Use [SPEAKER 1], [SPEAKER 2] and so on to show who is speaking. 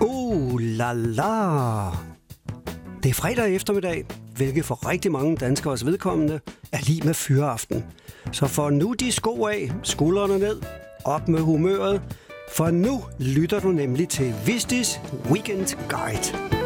[SPEAKER 1] La la. Det er fredag eftermiddag, hvilket for rigtig mange danskeres vedkommende er lige med fyraften. Så få nu de sko af, skuldrene ned, op med humøret, for nu lytter du nemlig til Vistis Weekend Guide.